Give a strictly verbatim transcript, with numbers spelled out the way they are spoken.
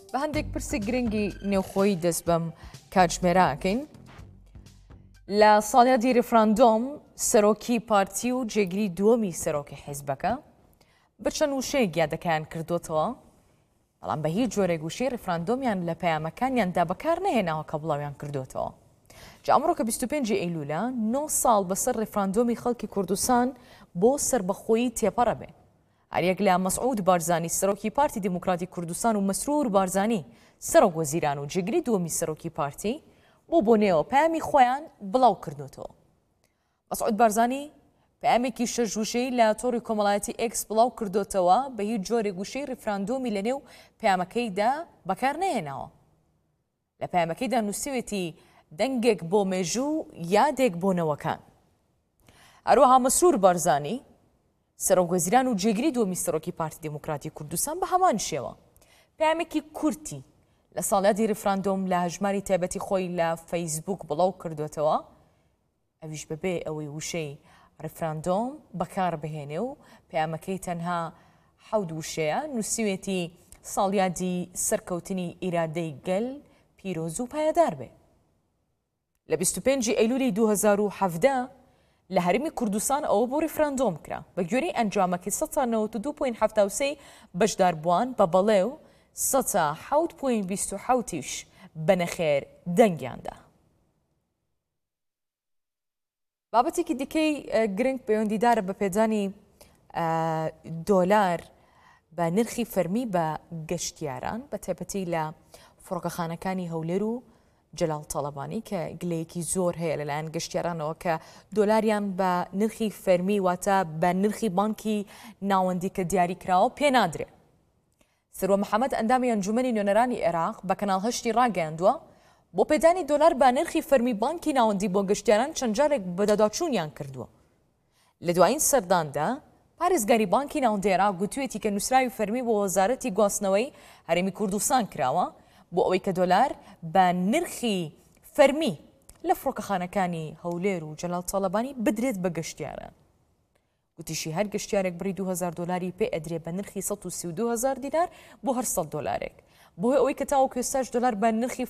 بە هەندێک پرسی گرنگی نێوخۆیی دەست بەم کاتژمێراکەین. لە ساڵیادی ڕێفراندۆم سەرۆکی پارتی و جێگیری دووەمی سەرۆکی حیزبەکە بچەند وشەیەک یادەکەیان کردوتەوە، بەڵام بە هیچ جۆرێک وشەی ڕێفراندۆمیان لە پەیامەکانیاندا بەکار نەهێناوە کە بڵاویان کردوتەوە. جا ئەمڕۆ کە بیست و پێنجی ئەیلولە نۆ ساڵ بەسەر ڕێفراندۆمی خەڵکی کوردستان بۆ سربەخۆیی تێپەڕە بێ. هەریەک لە مەسعود بارزانی سەرۆکی پارتی دموکراتی کوردستان و مەسرور بارزانی سەرۆک وەزیران و جێگیری دووەمی سەرۆکی پارتی بۆ بۆنێەوە پەیامی خۆیان بڵاو کردوتەوە. مەسعود بارزانی پەیامێکی شەش وشەی لە تۆڕی کۆمەڵایەتی ئێکس بڵاو کردوتەوە، بە هیچ جۆرێک وشەی ڕێفراندۆمی لە نێو پەیامەکەیدا بەکار نەهێناوە. لە پەیامەکەیدا نووسیوێتی دەنگێک بۆ مێژوو یادێک بۆ نەوەکان. هەروەها مەسرور بارزانی سەرۆک وەزیران و جێگیری دووەمی سەرۆکی پارتی دموکراتی کوردستان بە هەمان شێوە پەیامێکی کورتی لە ساڵیادی ڕێفراندۆم لە هەژماری تایبەتی خۆی لە فەیسبوک بڵاو کردوتەوە، ئەویش بەبێ ئەوەی وشەی ڕێفراندۆم بەکار بهێنێ و پەیامەکەی تەنها حەوت وشەیە. نووسیوێتی ساڵیادی سەرکەوتنی ئیرادەی گەل پیرۆز و پایەدار بێ. لە بیست و پێنجی ئەیلولی دوو هەزار و حەڤدە لە هەرمی کوردستان ئەوە بۆ ڕێفراندۆم کرا بە گوێرەی ئەنجامەکەی سەد تا نەوەت و دوو پۆینت هەفتاد و سێ بەشداربووان بە بەڵێ و سەد تا حەوت پۆینت بیست و حەوتیش بەنەخێر دەنگیاندا. بابەتێکی دیکەی گرنگ پەیوەندیدارە بە پێدانی دۆلار بە نرخی فەرمی بە گەشتیاران بە تایبەتی لە فڕۆکەخانەکانی هەولێر و جەلال تەڵەبانی کە گلەیەکی زۆر هەیە لەلایەن گەشتیارانەوە کە دۆلاریان بە نرخی فەرمی واتە بە نرخی بانکی ناوەندی کە دیاری کراوە پێ نادرێ. سروە محەممەد ئەندامی ئەنجومەنی نوێنەرانی عێراق بە کەناڵ هەشتی ڕاگەیاندووە بۆ پێدانی دۆلار بە نرخی فەرمی بانکی ناوەندی بۆ گەشتیاران چەند جارێک بەدەداچوونیان کردووە. لە دوایین سەرداندا پارێزگاری بانکی ناوەندی عێراق گوتوێتی کە نووسراوی فەرمی بۆ وەزارەتی گواستنەوەی هەرێمی کوردستان کراوە بۆ ئەوەی کە دۆلار بە نرخی فەرمی لە فڕۆکەخانەکانی هەولێر و جەلال تەڵەبانی بدرێت بە گەشتیاران. گوتیشی هەر گەشتیارێک بڕی دوو هەزار دۆلاری پێ ئەدرێ بە نرخی سەد و سی و دوو هەزار دینار بۆ هەر سەد دۆلارێک، بۆ ئەوەی کە تاوەکو ئێستاش دۆلار بە نرخی